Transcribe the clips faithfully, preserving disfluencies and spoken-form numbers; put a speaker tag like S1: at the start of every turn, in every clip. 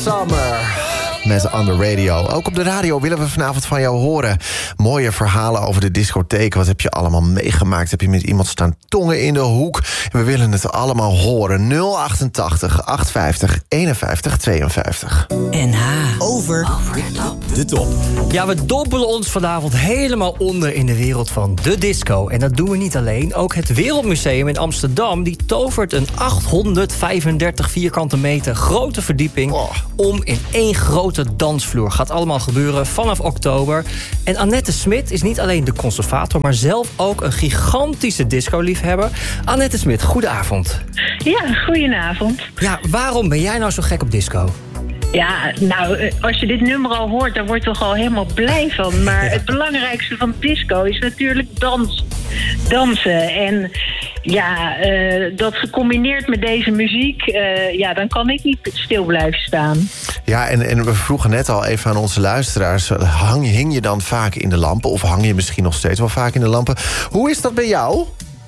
S1: Summer met On The Radio. Ook op de radio willen we vanavond van jou horen. Mooie verhalen over de discotheek. Wat heb je allemaal meegemaakt? Heb je met iemand staan tongen in de hoek? We willen het allemaal horen. nul achtentachtig, achtenvijftig, eenenvijftig, tweeënvijftig.
S2: N H.
S3: Over, Over de top. De top.
S2: Ja, we dompelen ons vanavond helemaal onder in de wereld van de disco. En dat doen we niet alleen. Ook het Wereldmuseum in Amsterdam die tovert een achthonderdvijfendertig vierkante meter grote verdieping
S1: Oh.
S2: om in één grote dansvloer. Gaat allemaal gebeuren vanaf oktober. En Annette Smit is niet alleen de conservator, maar zelf ook een gigantische disco-liefhebber. Annette Smit, goedenavond.
S4: Ja, goedenavond.
S2: Ja, waarom ben jij nou zo gek op disco?
S4: Ja, nou, als je dit nummer al hoort, dan word je toch al helemaal blij van. Maar het belangrijkste van disco is natuurlijk dans. Dansen. En ja, uh, dat gecombineerd met deze muziek, uh, ja, dan kan ik niet stil blijven staan.
S1: Ja, en, en we vroegen net al even aan onze luisteraars, hang, hing je dan vaak in de lampen? Of hang je misschien nog steeds wel vaak in de lampen? Hoe is dat bij jou?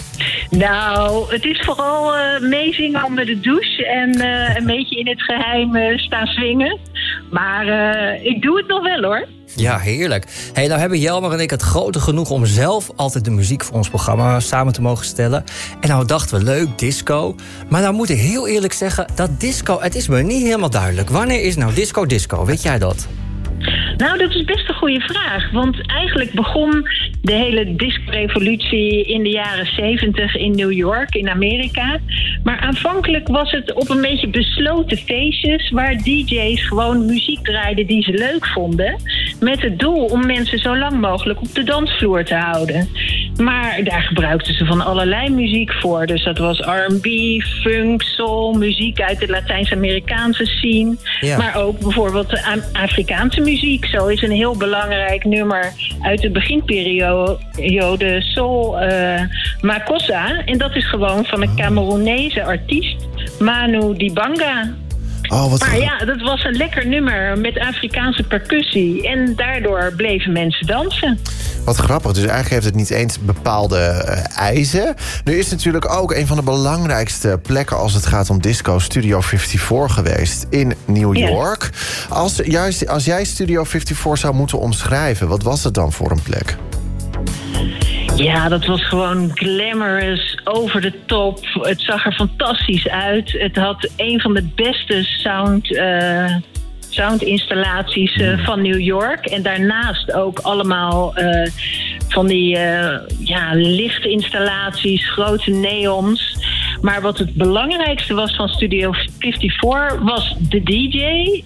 S4: Nou, het is vooral uh, meezingen onder de douche en uh, een beetje in het geheim uh, staan swingen. Maar uh, ik doe het nog wel, hoor.
S2: Ja, heerlijk. Hey, nou hebben Jelmer en ik het grote genoeg om zelf altijd de muziek voor ons programma samen te mogen stellen. En nou dachten we, leuk, disco. Maar nou moet ik heel eerlijk zeggen, dat disco, het is me niet helemaal duidelijk. Wanneer is nou disco disco? Weet jij dat?
S4: Nou, dat is best een goede vraag. Want eigenlijk begon de hele disco-revolutie in de jaren zeventig in New York, in Amerika. Maar aanvankelijk was het op een beetje besloten feestjes waar D J's gewoon muziek draaiden die ze leuk vonden. Met het doel om mensen zo lang mogelijk op de dansvloer te houden. Maar daar gebruikten ze van allerlei muziek voor. Dus dat was R en B, funk, soul, muziek uit de Latijns-Amerikaanse scene. Ja. Maar ook bijvoorbeeld de Afrikaanse muziek. Zo is een heel belangrijk nummer uit de beginperiode Soul uh, Makossa. En dat is gewoon van een Cameroenese artiest, Manu Dibango.
S1: Oh, wat
S4: maar ja, dat was een lekker nummer met Afrikaanse percussie. En daardoor bleven mensen dansen.
S1: Wat grappig, dus eigenlijk heeft het niet eens bepaalde uh, eisen. Nu is natuurlijk ook een van de belangrijkste plekken als het gaat om disco Studio vierenvijftig geweest in New York. Yes. Als, juist, als jij Studio vierenvijftig zou moeten omschrijven, wat was het dan voor een plek?
S4: Ja, dat was gewoon glamorous, over de top. Het zag er fantastisch uit. Het had een van de beste sound, uh, soundinstallaties uh, van New York. En daarnaast ook allemaal uh, van die uh, ja, lichtinstallaties, grote neons. Maar wat het belangrijkste was van Studio vierenvijftig was de D J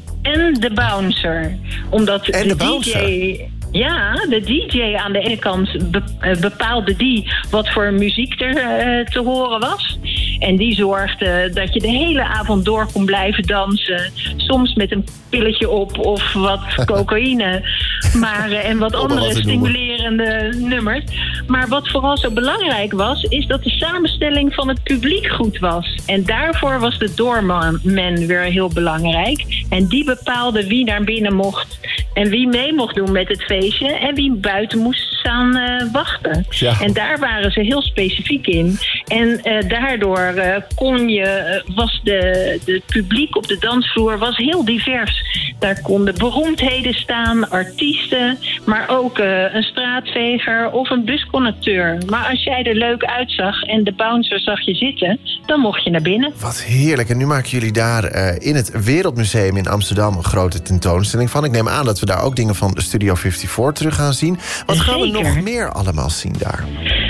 S4: en de bouncer. Omdat
S1: en de,
S4: de
S1: bouncer?
S4: D J... Ja, de D J aan de ene kant bepaalde die wat voor muziek er uh, te horen was. En die zorgde dat je de hele avond door kon blijven dansen. Soms met een pilletje op of wat cocaïne. Maar, uh, en wat andere stimulerende nummers. Maar wat vooral zo belangrijk was, is dat de samenstelling van het publiek goed was. En daarvoor was de doorman weer heel belangrijk. En die bepaalde wie naar binnen mocht en wie mee mocht doen met het feestje en wie buiten moest staan uh, wachten. Ja. En daar waren ze heel specifiek in. En uh, daardoor uh, kon je, uh, was de, de publiek op de dansvloer was heel divers. Daar konden beroemdheden staan, artiesten, maar ook uh, een straatveger of een busconducteur. Maar als jij er leuk uitzag en de bouncer zag je zitten, dan mocht je naar binnen.
S1: Wat heerlijk. En nu maken jullie daar uh, in het Wereldmuseum in Amsterdam een grote tentoonstelling van. Ik neem aan dat we daar ook dingen van Studio vierenvijftig terug gaan zien. Wat
S4: Zeker.
S1: gaan we nog meer allemaal zien daar?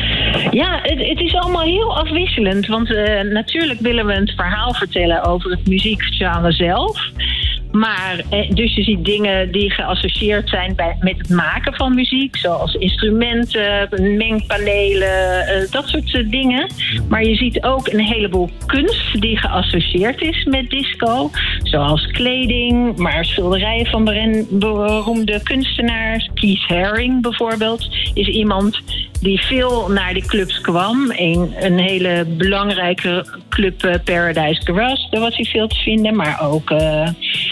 S4: Ja, het, het is allemaal heel afwisselend. Want uh, natuurlijk willen we een verhaal vertellen over het muziekgenre zelf. Maar, dus je ziet dingen die geassocieerd zijn bij, met het maken van muziek. Zoals instrumenten, mengpanelen, dat soort dingen. Maar je ziet ook een heleboel kunst die geassocieerd is met disco. Zoals kleding, maar schilderijen van beroemde kunstenaars. Keith Haring bijvoorbeeld is iemand die veel naar de clubs kwam. Een, een hele belangrijke club, Paradise Garage, daar was hij veel te vinden. Maar ook Uh,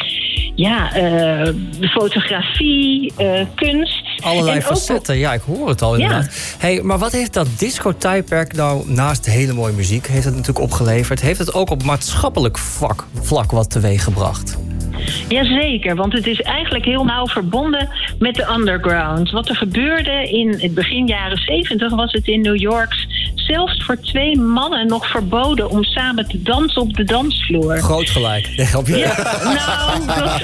S4: Ja, uh, fotografie, uh, kunst.
S2: Allerlei
S4: en
S2: facetten,
S4: ook...
S2: ja, ik hoor het al inderdaad. Ja. Hey, maar wat heeft dat disco-tijdperk nou naast hele mooie muziek heeft het natuurlijk opgeleverd? Heeft het ook op maatschappelijk vlak, vlak wat teweeg gebracht?
S4: Jazeker, want het is eigenlijk heel nauw verbonden met de underground. Wat er gebeurde in het begin jaren zeventig was het in New York zelfs voor twee mannen nog verboden om samen te dansen op de dansvloer.
S2: Groot gelijk. Nee, grapje.
S4: Ja, nou, dat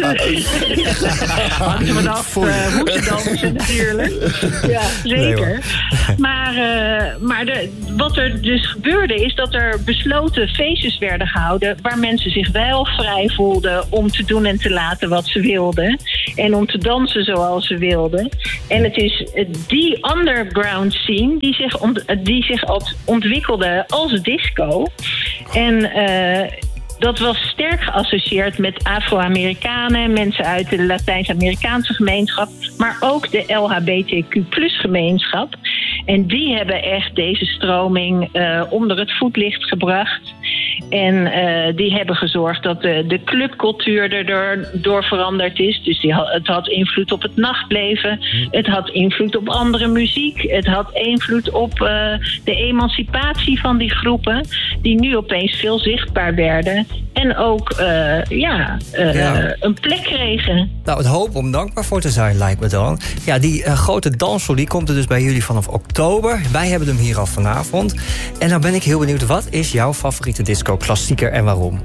S4: uh, hangt er vanaf uh, hoe ze dansen natuurlijk. Ja, zeker.
S2: Nee,
S4: maar uh, maar de, wat er dus gebeurde is dat er besloten feestjes werden gehouden waar mensen zich wel vrij voelden om te doen en te laten wat ze wilden. En om te dansen zoals ze wilden. En het is die underground scene die zich, ont, die zich ontwikkelde als disco. En uh, dat was sterk geassocieerd met Afro-Amerikanen, mensen uit de Latijns-Amerikaanse gemeenschap, maar ook de L H B T Q plus gemeenschap. En die hebben echt deze stroming uh, onder het voetlicht gebracht. En uh, die hebben gezorgd dat de, de clubcultuur erdoor door veranderd is. Dus die had, het had invloed op het nachtleven. Het had invloed op andere muziek. Het had invloed op uh, de emancipatie van die groepen, die nu opeens veel zichtbaar werden. En ook uh, ja, uh, ja. een plek kregen.
S2: Nou, het hoop om dankbaar voor te zijn, lijkt me dan. Ja, die uh, grote dansvloer die komt er dus bij jullie vanaf oktober. Wij hebben hem hier al vanavond. En nou ben ik heel benieuwd, wat is jouw favoriete disco-klassieker en waarom?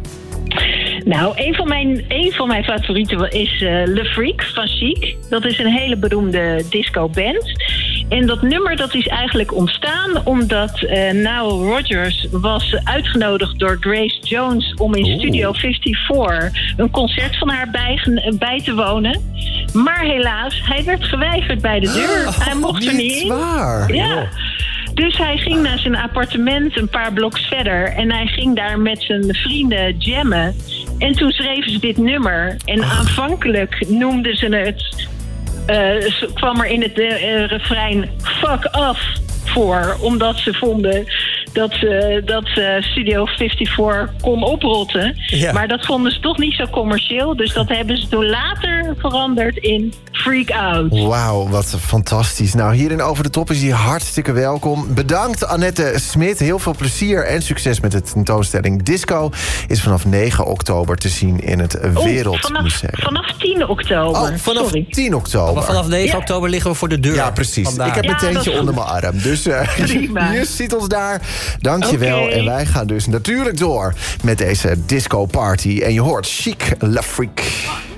S4: Nou, een van mijn, een van mijn favorieten is uh, Le Freak van Chic. Dat is een hele beroemde disco-band. En dat nummer dat is eigenlijk ontstaan omdat uh, Nile Rodgers was uitgenodigd door Grace Jones om in Oeh. Studio vijfenvijftig een concert van haar bij, bij te wonen. Maar helaas, hij werd geweigerd bij de deur. Oh, hij mocht er niet in.
S1: Waar.
S4: Ja. Dus hij ging naar zijn appartement een paar bloks verder en hij ging daar met zijn vrienden jammen. En toen schreven ze dit nummer. En oh. aanvankelijk noemden ze het, uh, kwam er in het uh, refrein fuck off voor, omdat ze vonden dat, uh, dat uh, Studio vijfenvijftig kon oprotten. Ja. Maar dat vonden ze toch niet zo commercieel. Dus dat hebben ze toen later veranderd in Freak Out.
S1: Wauw, wat fantastisch. Nou, hier in Over de Top is hij hartstikke welkom. Bedankt, Annette Smit. Heel veel plezier en succes met de tentoonstelling Disco. Is vanaf negen oktober te zien in het oh, Wereldmuseum.
S4: Vanaf, vanaf tien oktober.
S1: Oh, vanaf
S4: Sorry.
S1: tien oktober.
S2: Maar vanaf negen
S4: ja.
S2: oktober liggen we voor de deur.
S1: Ja, precies. Vandaag. Ik heb
S4: ja,
S1: een tentje onder mijn arm. Dus uh, je ziet ons daar. Dank je wel. Okay. En wij gaan dus natuurlijk door met deze disco party. En je hoort Chic Le Freak.